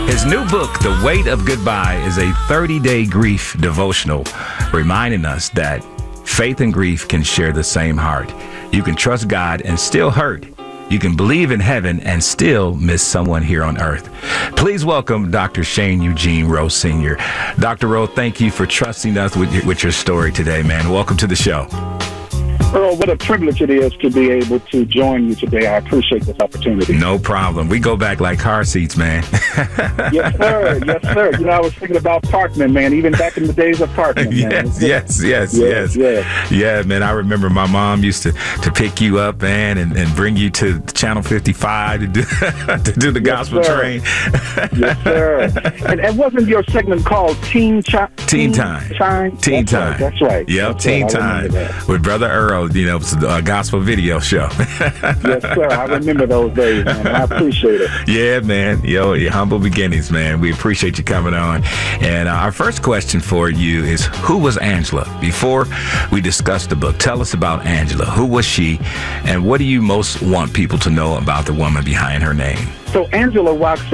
His new book, The Weight of Goodbye, is a 30-day grief devotional, reminding us that faith and grief can share the same heart. You can trust God and still hurt. You can believe in heaven and still miss someone here on earth. Please welcome Dr. Shane Eugene Rowe Sr. Dr. Rowe, thank you for trusting us with your story today, man. Welcome to the show. Earl, what a privilege it is to be able to join you today. I appreciate this opportunity. No problem. We go back like car seats, man. Yes, sir. Yes, sir. You know, I was thinking about Parkman, man, even back in the days of Parkman. Yes. Yeah, man, I remember my mom used to pick you up, man, and bring you to Channel 55 to do the gospel train. Yes, sir. And wasn't your segment called Teen Time? Teen Time. That's right. Yep, Teen Time with Brother Earl. You know, it's a gospel video show. Yes, sir. I remember those days, man. I appreciate it. Yeah, man. Your humble beginnings, man. We appreciate you coming on. And our first question for you is, who was Angela? Before we discuss the book, tell us about Angela. Who was she? And what do you most want people to know about the woman behind her name? So Angela Roxanne